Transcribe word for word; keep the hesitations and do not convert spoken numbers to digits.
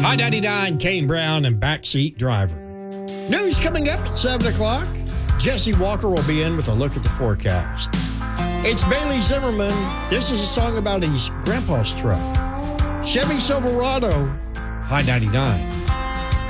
High ninety-nine, Kane Brown and Backseat Driver. News coming up at seven o'clock. Jesse Walker will be in with a look at the forecast. It's Bailey Zimmerman. This is a song about his grandpa's truck. Chevy Silverado, High ninety-nine.